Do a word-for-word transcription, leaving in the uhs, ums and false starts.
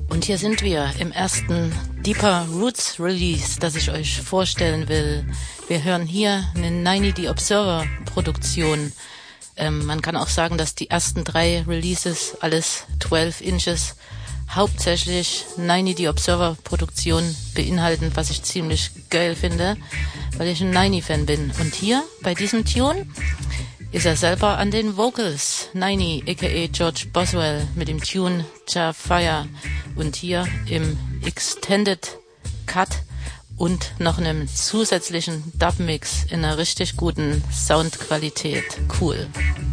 Und hier sind wir im ersten Deeper Roots Release, das ich euch vorstellen will. Wir hören hier eine Niney The Observer Produktion. Ähm, man kann auch sagen, dass die ersten drei Releases, alles zwölf Inches, hauptsächlich Niney The Observer Produktion beinhalten, was ich ziemlich geil finde, weil ich ein Niney-Fan bin. Und hier, bei diesem Tune, ist er selber an den Vocals. Niney, aka George Boswell, mit dem Tune Ja Fire. Und hier im Extended Cut und noch einem zusätzlichen Dub-Mix in einer richtig guten Soundqualität. Cool.